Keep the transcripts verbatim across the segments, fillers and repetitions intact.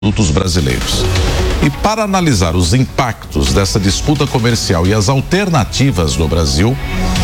produtos brasileiros. E para analisar os impactos dessa disputa comercial e as alternativas no Brasil,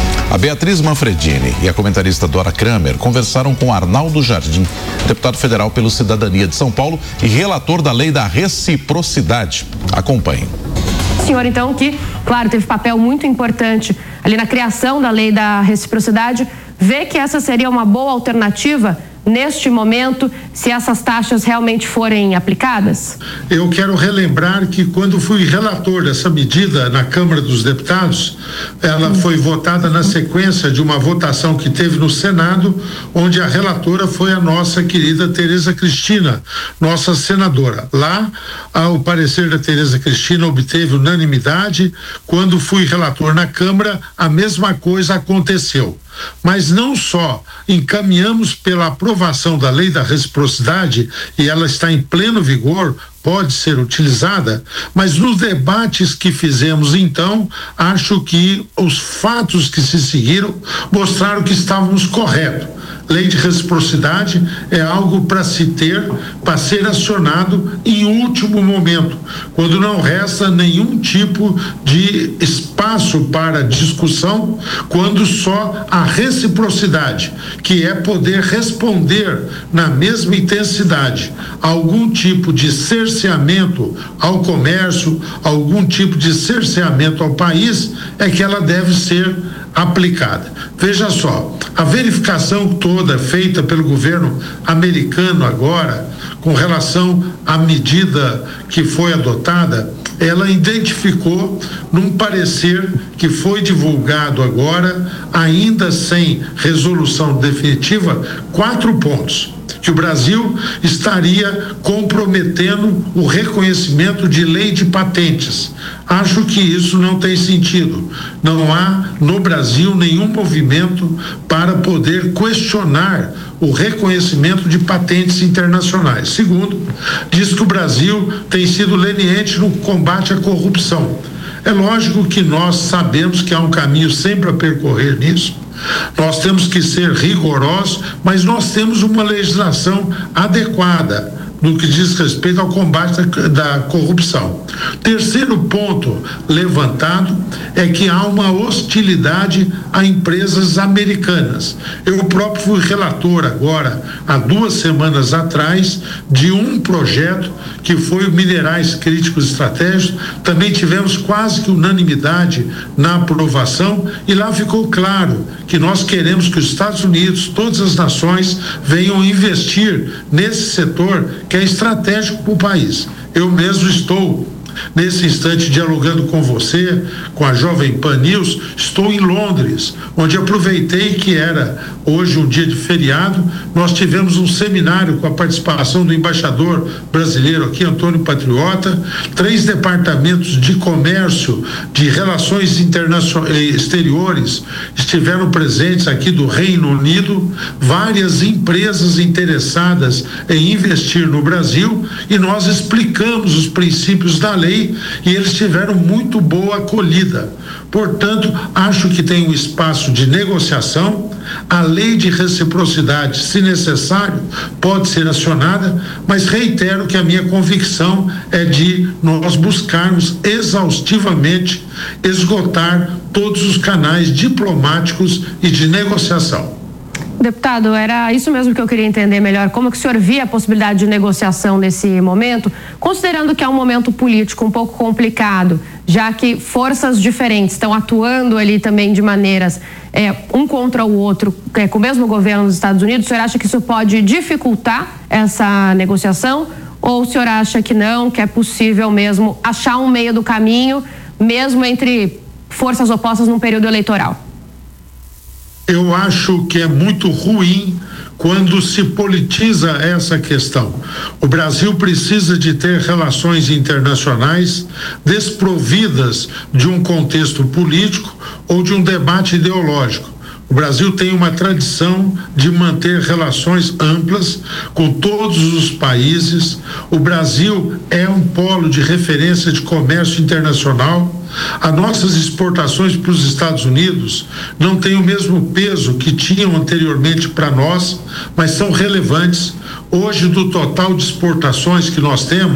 a Beatriz Manfredini e a comentarista Dora Kramer conversaram com Arnaldo Jardim, deputado federal pelo Cidadania de São Paulo e relator da lei da reciprocidade. Acompanhem. O senhor, então, que, claro, teve papel muito importante ali na criação da lei da reciprocidade, vê que essa seria uma boa alternativa neste momento, se essas taxas realmente forem aplicadas? Eu quero relembrar que quando fui relator dessa medida na Câmara dos Deputados, ela foi votada na sequência de uma votação que teve no Senado, onde a relatora foi a nossa querida Tereza Cristina, nossa senadora. Lá, o parecer da Tereza Cristina obteve unanimidade. Quando fui relator na Câmara, a mesma coisa aconteceu. Mas não só encaminhamos pela aprovação da lei da reciprocidade, e ela está em pleno vigor, pode ser utilizada, mas nos debates que fizemos então, acho que os fatos que se seguiram mostraram que estávamos corretos. Lei de reciprocidade é algo para se ter, para ser acionado em último momento, quando não resta nenhum tipo de espaço para discussão, quando só a reciprocidade, que é poder responder na mesma intensidade a algum tipo de cerceamento ao comércio, algum tipo de cerceamento ao país, é que ela deve ser aplicada. Veja só, a verificação toda feita pelo governo americano agora, com relação à medida que foi adotada, ela identificou num parecer que foi divulgado agora, ainda sem resolução definitiva, quatro pontos. Que o Brasil estaria comprometendo o reconhecimento de lei de patentes. Acho que isso não tem sentido. Não há no Brasil nenhum movimento para poder questionar o reconhecimento de patentes internacionais. Segundo, diz que o Brasil tem sido leniente no combate à corrupção. É lógico que nós sabemos que há um caminho sempre a percorrer nisso. Nós temos que ser rigorosos, mas nós temos uma legislação adequada no que diz respeito ao combate da, da corrupção. Terceiro ponto levantado é que há uma hostilidade a empresas americanas. Eu próprio fui relator agora, há duas semanas atrás, de um projeto que foi o Minerais Críticos Estratégicos. Também tivemos quase que unanimidade na aprovação e lá ficou claro que nós queremos que os Estados Unidos, todas as nações, venham investir nesse setor que é estratégico para o país. Eu mesmo estou nesse instante dialogando com você, com a Jovem Pan News. Estou em Londres, onde aproveitei que era hoje um dia de feriado. Nós tivemos um seminário com a participação do embaixador brasileiro aqui, Antônio Patriota, três departamentos de comércio, de relações internacionais, exteriores estiveram presentes aqui do Reino Unido, várias empresas interessadas em investir no Brasil, e nós explicamos os princípios da lei e eles tiveram muito boa acolhida. Portanto, acho que tem um espaço de negociação. A lei de reciprocidade, se necessário, pode ser acionada, mas reitero que a minha convicção é de nós buscarmos exaustivamente esgotar todos os canais diplomáticos e de negociação. Deputado, era isso mesmo que eu queria entender melhor. Como que o senhor via a possibilidade de negociação nesse momento, considerando que é um momento político um pouco complicado, já que forças diferentes estão atuando ali também de maneiras é, um contra o outro, é, com o mesmo governo dos Estados Unidos. O senhor acha que isso pode dificultar essa negociação? Ou o senhor acha que não, que é possível mesmo achar um meio do caminho, mesmo entre forças opostas num período eleitoral? Eu acho que é muito ruim quando se politiza essa questão. O Brasil precisa de ter relações internacionais desprovidas de um contexto político ou de um debate ideológico. O Brasil tem uma tradição de manter relações amplas com todos os países. O Brasil é um polo de referência de comércio internacional. As nossas exportações para os Estados Unidos não têm o mesmo peso que tinham anteriormente para nós, mas são relevantes. Hoje, do total de exportações que nós temos,